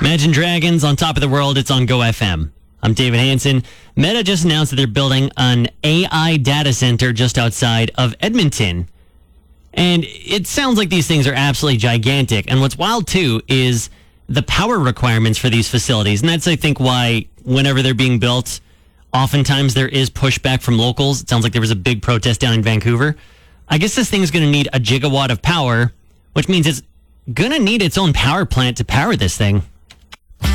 Imagine Dragons on top of the world. It's on Go FM. I'm David Hansen. Meta just announced that they're building an AI data center just outside of Edmonton. And it sounds like these things are absolutely gigantic. And what's wild, too, is the power requirements for these facilities. And that's, I think, why whenever they're being built, oftentimes there is pushback from locals. It sounds like there was a big protest down in Vancouver. I guess this thing is going to need a gigawatt of power, which means it's going to need its own power plant to power this thing.